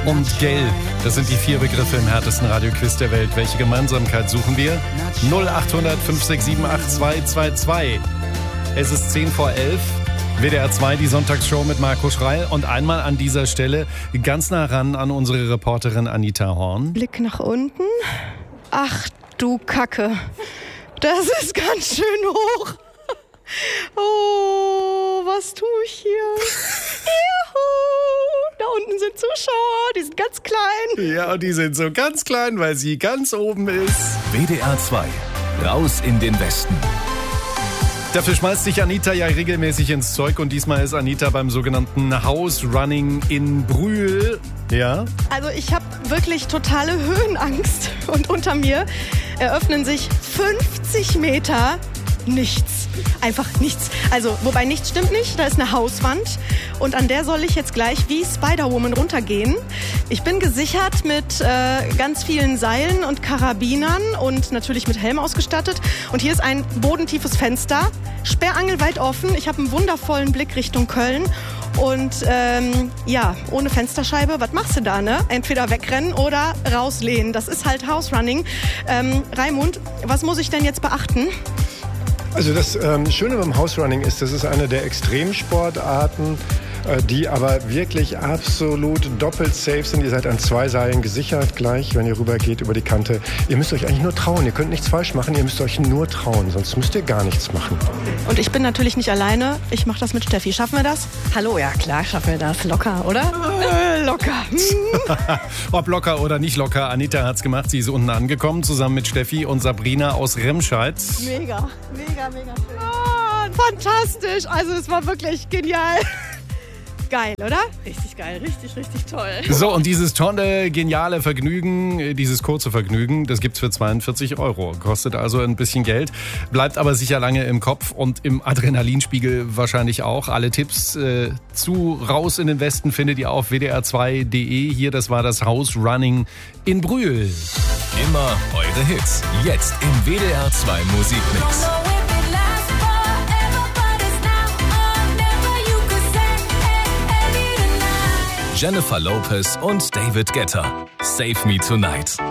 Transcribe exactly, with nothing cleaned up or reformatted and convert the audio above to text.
und gelb. Das sind die vier Begriffe im härtesten Radioquiz der Welt. Welche Gemeinsamkeit suchen wir? null acht hundert fünf sechs sieben acht zwei zwei zwei. Es ist zehn vor elf. W D R zwei, die Sonntagsshow mit Marco Schreil. Und einmal an dieser Stelle ganz nah ran an unsere Reporterin Anita Horn. Blick nach unten. Ach du Kacke. Das ist ganz schön hoch. Oh, was tue ich hier? Juhu. Da unten sind Zuschauer, die sind ganz klein. Ja, und die sind so ganz klein, weil sie ganz oben ist. W D R zwei, raus in den Westen. Dafür schmeißt sich Anita ja regelmäßig ins Zeug und diesmal ist Anita beim sogenannten House Running in Brühl. Ja? Also ich habe wirklich totale Höhenangst und unter mir eröffnen sich fünfzig Meter nichts. Einfach nichts. Also, wobei nichts stimmt nicht, da ist eine Hauswand und an der soll ich jetzt gleich wie Spider-Woman runtergehen. Ich bin gesichert mit äh, ganz vielen Seilen und Karabinern und natürlich mit Helm ausgestattet. Und hier ist ein bodentiefes Fenster, sperrangelweit offen. Ich habe einen wundervollen Blick Richtung Köln. Und ähm, ja, ohne Fensterscheibe, was machst du da, ne? Entweder wegrennen oder rauslehnen. Das ist halt House Running. Ähm, Raimund, was muss ich denn jetzt beachten? Also das ähm, Schöne beim House Running ist, das ist eine der Extremsportarten, äh, die aber wirklich absolut doppelt safe sind. Ihr seid an zwei Seilen gesichert gleich, wenn ihr rüber geht über die Kante. Ihr müsst euch eigentlich nur trauen. Ihr könnt nichts falsch machen, ihr müsst euch nur trauen, sonst müsst ihr gar nichts machen. Und ich bin natürlich nicht alleine. Ich mache das mit Steffi. Schaffen wir das? Hallo, ja klar, schaffen wir das. Locker, oder? Äh, locker. Ob locker oder nicht locker, Anita hat's gemacht. Sie ist unten angekommen, zusammen mit Steffi und Sabrina aus Remscheid. Mega, mega, mega schön. Oh, fantastisch. Also es war wirklich genial. Geil, oder? Richtig geil, richtig, richtig toll. So, und dieses tolle, geniale Vergnügen, dieses kurze Vergnügen, das gibt's für zweiundvierzig Euro. Kostet also ein bisschen Geld, bleibt aber sicher lange im Kopf und im Adrenalinspiegel wahrscheinlich auch. Alle Tipps äh, zu Raus in den Westen findet ihr auf w d r zwei punkt d e. Hier, das war das House Running in Brühl. Immer eure Hits, jetzt im W D R zwei Musikmix. Jennifer Lopez und David Guetta. Save Me Tonight.